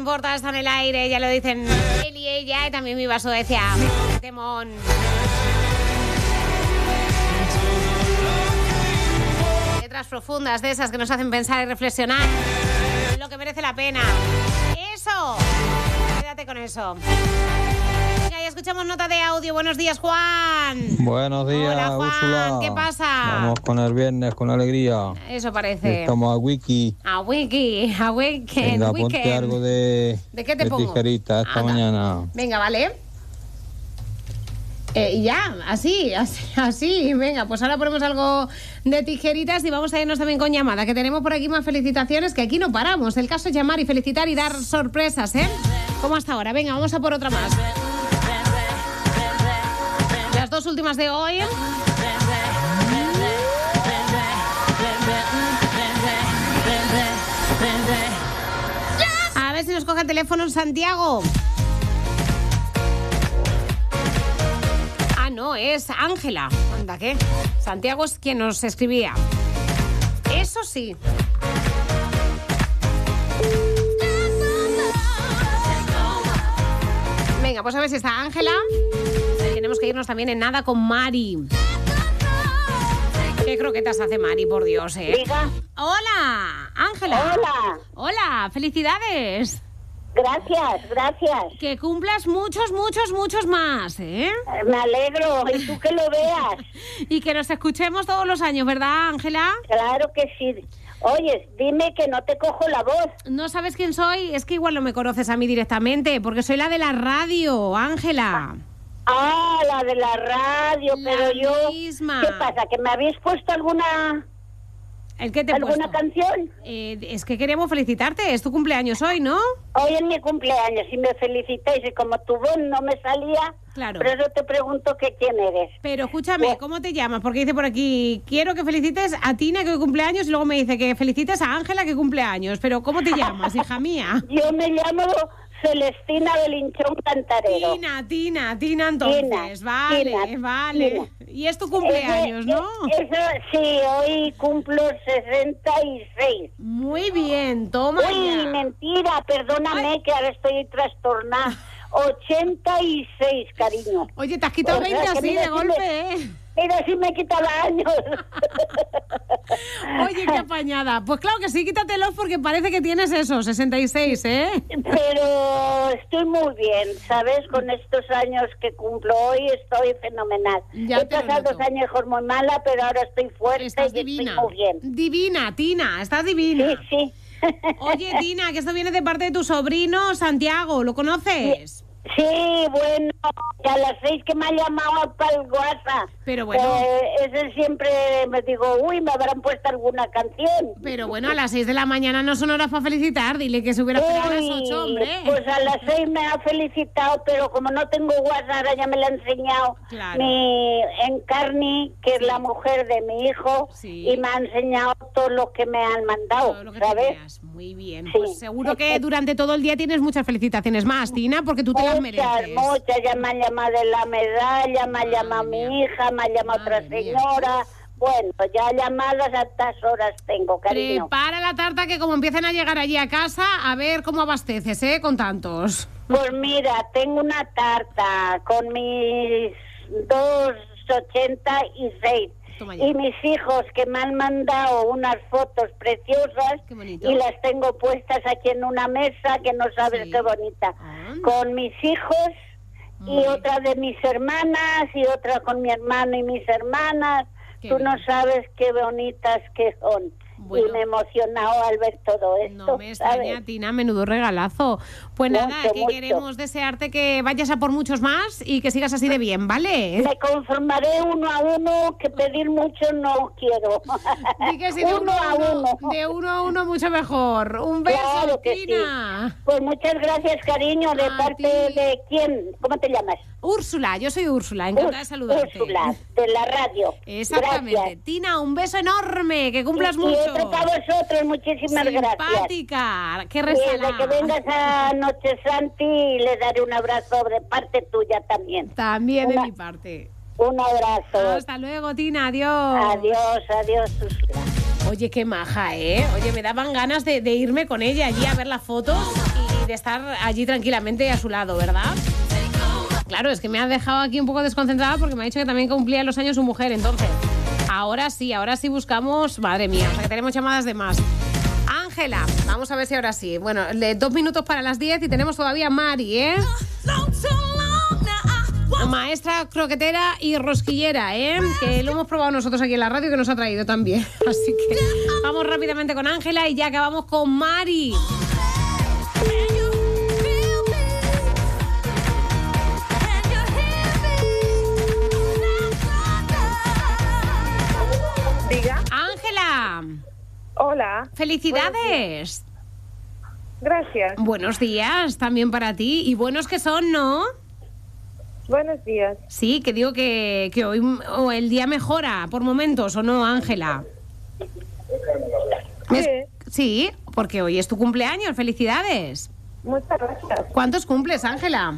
importa, está en el aire, ya lo dicen él y ella, y también mi vaso decía, temón. Letras profundas de esas que nos hacen pensar y reflexionar lo que merece la pena. Eso, quédate con eso. Venga, ya escuchamos nota de audio. Buenos días, Juan. Buenos días, hola, Juan. Úrsula. ¿Qué pasa? Vamos con el viernes, con alegría. Eso parece. Estamos a Wiki. A weekend. Venga, ponte algo de qué te pongo? tijerita esta mañana. Venga, vale. Y ya, así. Venga, pues ahora ponemos algo de tijeritas y vamos a irnos también con llamada, que tenemos por aquí más felicitaciones, que aquí no paramos. El caso es llamar y felicitar y dar sorpresas, ¿eh? Como hasta ahora. Venga, vamos a por otra más. Las dos últimas de hoy. A ver si nos coge el teléfono Santiago. No, es Ángela. Anda, ¿qué? Santiago es quien nos escribía. Eso sí. Venga, pues a ver si está Ángela. Tenemos que irnos también en nada con Mari. ¿Qué croquetas hace Mari, por Dios, eh? Diga. Hola, Ángela. Hola. Hola, felicidades. Gracias. Que cumplas muchos más, ¿eh? Me alegro, y tú que lo veas. Y que nos escuchemos todos los años, ¿verdad, Ángela? Claro que sí. Oye, dime que no te cojo la voz. ¿No sabes quién soy? Es que igual no me conoces a mí directamente, porque soy la de la radio, Ángela. Ah, la de la radio, la pero yo... misma. ¿Qué pasa? ¿Que me habéis puesto alguna... ¿El qué te he ¿Alguna puesto? canción? Es que queremos felicitarte, es tu cumpleaños hoy, ¿no? Hoy es mi cumpleaños y me felicitáis, y como tu voz no me salía, claro. Por eso te pregunto que quién eres. Pero escúchame, ¿cómo te llamas? Porque dice por aquí, quiero que felicites a Tina que hoy cumpleaños, y luego me dice que felicites a Ángela que cumpleaños. Pero ¿cómo te llamas, hija mía? Yo me llamo Celestina Belinchón Cantarero. Tina, entonces. Vale. Tina. Y es tu cumpleaños, ¿no? Eso, sí, hoy cumplo 66. Muy bien, toma. Uy, ya. mentira, perdóname. Ay. Que ahora estoy trastornada. 86, cariño. Oye, te has quitado 20 así de golpe, ¿eh? Mira si me quitaba años. Oye, qué apañada. Pues claro que sí, quítatelos porque parece que tienes eso, 66, ¿eh? Pero estoy muy bien, ¿sabes? Con estos años que cumplo hoy estoy fenomenal. Ya he pasado 2 años muy mala, pero ahora estoy fuerte. Estás y divina. estoy muy bien. Divina, Tina, estás divina. Sí. Oye, Tina, que esto viene de parte de tu sobrino Santiago, ¿lo conoces? Sí, bueno, a las 6 que me ha llamado para el WhatsApp. Pero bueno. Ese siempre me digo, uy, me habrán puesto alguna canción. Pero bueno, a las 6 de la mañana no son horas para felicitar. Dile que se hubiera esperado a las 8, hombre. Pues a las 6 me ha felicitado, pero como no tengo WhatsApp, ahora ya me lo ha enseñado mi Encarni, que es la mujer de mi hijo, y me ha enseñado todo lo que me han mandado, todo lo que ¿sabes? Muy bien, Sí. Pues seguro que durante todo el día tienes muchas felicitaciones más, Tina, porque tú te las mereces. Muchas, ya me han llamado de la medalla, me ha llamado mi hija, me ha llamado otra señora. Bueno, ya llamadas a estas horas tengo, cariño. Prepara la tarta que como empiecen a llegar allí a casa, a ver cómo abasteces, con tantos. Pues mira, tengo una tarta con mis 2,86 y mis hijos que me han mandado unas fotos preciosas y las tengo puestas aquí en una mesa que no sabes qué bonita. Con mis hijos y otra de mis hermanas y otra con mi hermano y mis hermanas. Tú no sabes qué bonitas que son. Bueno, y me he emocionado al ver todo esto. No me extraña, ¿sabes? Tina, menudo regalazo. Pues mucho, nada, que queremos desearte que vayas a por muchos más y que sigas así de bien, ¿vale? Me conformaré 1 a 1, que pedir mucho no quiero. Y que si de 1 a 1. De 1 a 1 mucho mejor. Un beso, claro que Tina. Sí. Pues muchas gracias, cariño. ¿De parte de quién? ¿Cómo te llamas? Úrsula, yo soy Úrsula, encantada de saludarte. Úrsula, de la radio. Exactamente. Gracias. Tina, un beso enorme, que cumplas mucho. Y otro para vosotros, muchísimas gracias. Simpática, qué resalada. De que vengas a Noche Santi, le daré un abrazo de parte tuya también. También de mi parte. Un abrazo. Hasta luego, Tina, adiós. Adiós, Úrsula. Oye, qué maja, ¿eh? Oye, me daban ganas de irme con ella allí a ver las fotos y de estar allí tranquilamente a su lado, ¿verdad? Claro, es que me ha dejado aquí un poco desconcentrada porque me ha dicho que también cumplía los años su mujer, entonces... Ahora sí buscamos... Madre mía, o sea que tenemos llamadas de más. Ángela, vamos a ver si ahora sí. Bueno, 2 minutos para las 10 y tenemos todavía Mari, ¿eh? Maestra croquetera y rosquillera, ¿eh? Que lo hemos probado nosotros aquí en la radio y que nos ha traído también. Así que vamos rápidamente con Ángela y ya acabamos con Mari. Diga. Ángela. Hola. ¡Felicidades! Gracias. Buenos días también para ti. Y buenos que son, ¿no? Buenos días. Sí, que digo que hoy el día mejora por momentos, ¿o no, Ángela? Sí. Sí, porque hoy es tu cumpleaños. ¡Felicidades! Muchas gracias. ¿Cuántos cumples, Ángela?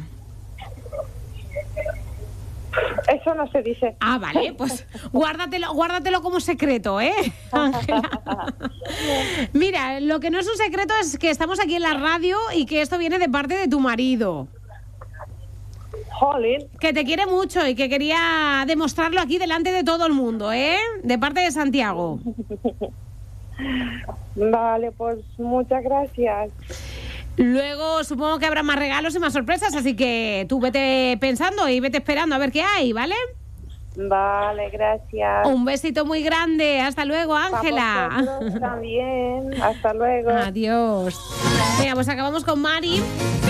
Eso no se dice. Ah, vale, pues guárdatelo como secreto, ¿eh, Ángela? Mira, lo que no es un secreto es que estamos aquí en la radio y que esto viene de parte de tu marido. Jolín. Que te quiere mucho y que quería demostrarlo aquí delante de todo el mundo, ¿eh? De parte de Santiago. Vale, pues muchas gracias. Luego supongo que habrá más regalos y más sorpresas, así que tú vete pensando y vete esperando a ver qué hay, ¿vale? Vale, gracias. Un besito muy grande. Hasta luego, Ángela. Para vosotros también. Hasta luego. Adiós. Venga, pues acabamos con Mari.